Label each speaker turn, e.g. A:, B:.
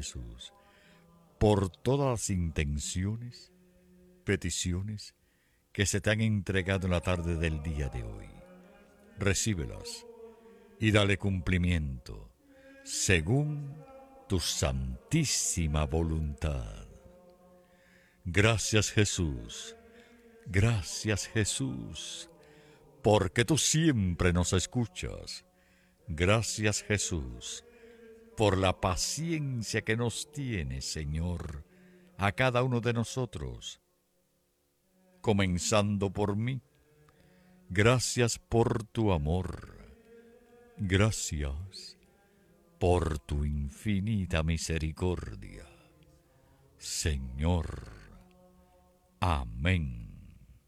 A: Jesús, por todas las intenciones, peticiones que se te han entregado en la tarde del día de hoy. Recíbelas y dale cumplimiento según tu santísima voluntad. Gracias Jesús, gracias Jesús, porque tú siempre nos escuchas. Gracias Jesús, por la paciencia que nos tienes, Señor, a cada uno de nosotros, comenzando por mí. Gracias por tu amor. Gracias por tu infinita misericordia. Señor. Amén.